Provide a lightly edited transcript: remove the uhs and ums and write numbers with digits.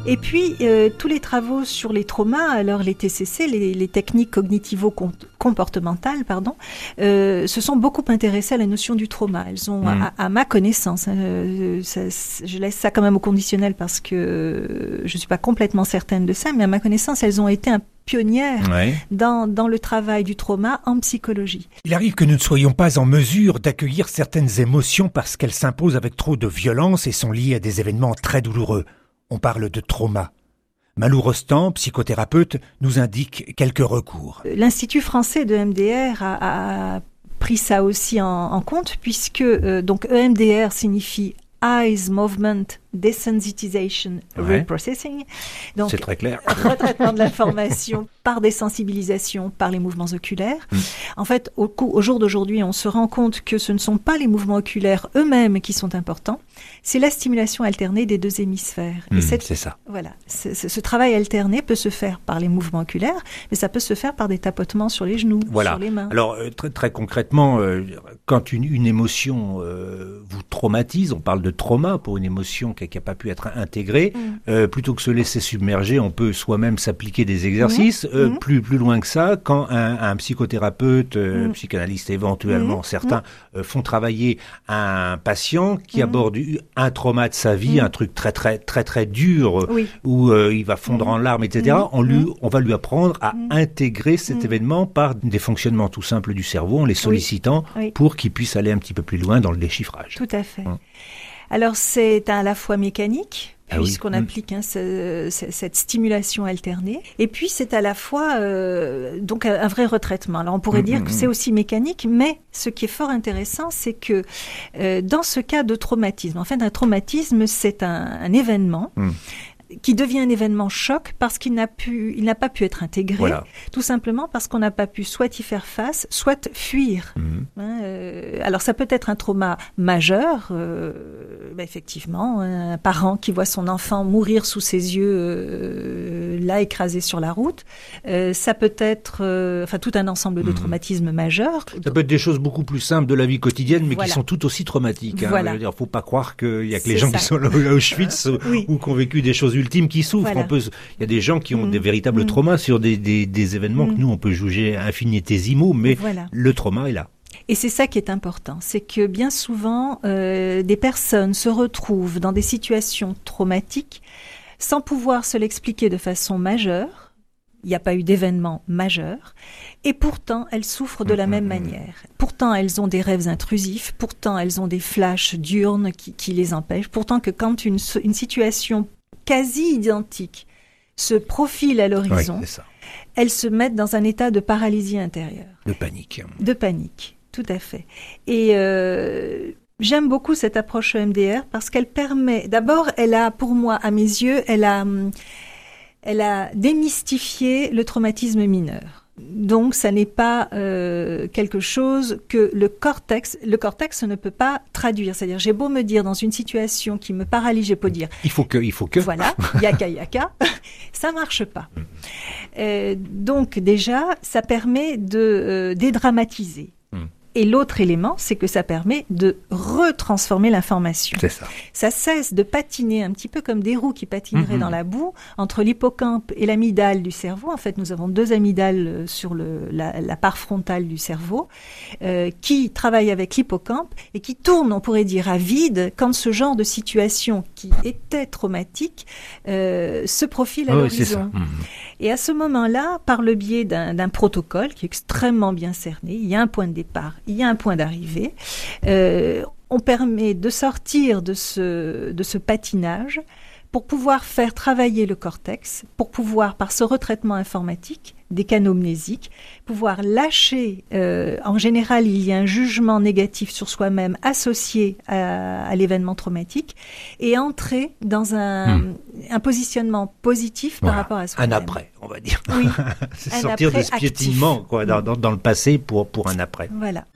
Et puis, tous les travaux sur les traumas, alors les TCC, les techniques cognitivo-comportementales, se sont beaucoup intéressées à la notion du trauma. Elles ont, à ma connaissance, je laisse ça quand même au conditionnel parce que je suis pas complètement certaine de ça, mais à ma connaissance, elles ont été pionnières dans le travail du trauma en psychologie. Il arrive que nous ne soyons pas en mesure d'accueillir certaines émotions parce qu'elles s'imposent avec trop de violence et sont liées à des événements très douloureux. On parle de trauma. Malou Rostand, psychothérapeute, nous indique quelques recours. L'Institut français de EMDR a pris ça aussi en compte puisque donc EMDR signifie Eyes Movement Desensitization Reprocessing. Donc, c'est très clair. Retraitement de l'information par désensibilisation, par les mouvements oculaires. En fait, au jour d'aujourd'hui, on se rend compte que ce ne sont pas les mouvements oculaires eux-mêmes qui sont importants, c'est la stimulation alternée des deux hémisphères. Et c'est ça. Voilà. Ce travail alterné peut se faire par les mouvements oculaires, mais ça peut se faire par des tapotements sur les genoux, sur les mains. Alors, très, très concrètement, quand une émotion vous traumatise, on parle de trauma pour une émotion qui n'a pas pu être intégrée, plutôt que se laisser submerger, on peut soi-même s'appliquer des exercices. Plus loin que ça, quand un psychothérapeute, psychanalyste éventuellement, certains font travailler un patient qui aborde un trauma de sa vie, un truc très très très très dur, où il va fondre en larmes, etc. On va lui apprendre à intégrer cet événement par des fonctionnements tout simples du cerveau, en les sollicitant pour qu'il puisse aller un petit peu plus loin dans le déchiffrage. Tout à fait. Alors c'est à la fois mécanique, puisqu'on applique cette stimulation alternée, et puis c'est à la fois donc un vrai retraitement. Alors on pourrait dire que c'est aussi mécanique, mais ce qui est fort intéressant, c'est que dans ce cas de traumatisme, en fait un traumatisme c'est un événement qui devient un événement choc parce qu'il n'a pas pu être intégré, tout simplement parce qu'on n'a pas pu soit y faire face, soit fuir. Alors ça peut être un trauma majeur, effectivement, un parent qui voit son enfant mourir sous ses yeux, là écrasé sur la route. Ça peut être, tout un ensemble de traumatismes majeurs. Ça peut être des choses beaucoup plus simples de la vie quotidienne, mais qui sont tout aussi traumatiques. Je veux dire, faut pas croire qu'il y a que les gens qui sont là à Auschwitz ou qui ont vécu des choses ultimes qui souffrent. Il y a des gens qui ont des véritables traumas sur des événements que nous, on peut juger infinitésimaux, mais le trauma est là. Et c'est ça qui est important, c'est que bien souvent, des personnes se retrouvent dans des situations traumatiques sans pouvoir se l'expliquer de façon majeure. Il n'y a pas eu d'événement majeur, et pourtant elles souffrent de la même manière. Pourtant elles ont des rêves intrusifs, pourtant elles ont des flashs diurnes qui les empêchent, pourtant que quand une situation quasi identique se profile à l'horizon, elles se mettent dans un état de paralysie intérieure. De panique. De panique, tout à fait. Et j'aime beaucoup cette approche EMDR parce qu'elle permet, d'abord, elle a, pour moi, à mes yeux, elle a démystifié le traumatisme mineur. Donc, ça n'est pas quelque chose que le cortex ne peut pas traduire. C'est-à-dire, j'ai beau me dire dans une situation qui me paralyse, j'ai beau dire. Il faut que. Voilà, yaka, ça marche pas. Donc déjà, ça permet de dédramatiser. Et l'autre élément, c'est que ça permet de retransformer l'information. C'est ça. Ça cesse de patiner un petit peu comme des roues qui patineraient dans la boue entre l'hippocampe et l'amygdale du cerveau. En fait, nous avons deux amygdales sur la part frontale du cerveau qui travaillent avec l'hippocampe et qui tournent, on pourrait dire, à vide quand ce genre de situation qui était traumatique se profile à l'horizon. Et à ce moment-là, par le biais d'un protocole qui est extrêmement bien cerné, il y a un point de départ, il y a un point d'arrivée, on permet de sortir de ce patinage pour pouvoir faire travailler le cortex, pour pouvoir, par ce retraitement informatique, des canaux mnésiques, pouvoir lâcher, en général, il y a un jugement négatif sur soi-même associé à l'événement traumatique, et entrer dans un positionnement positif par rapport à soi-même. Un après, on va dire. Oui. C'est sortir de ce piétinement, dans le passé pour un après. Voilà.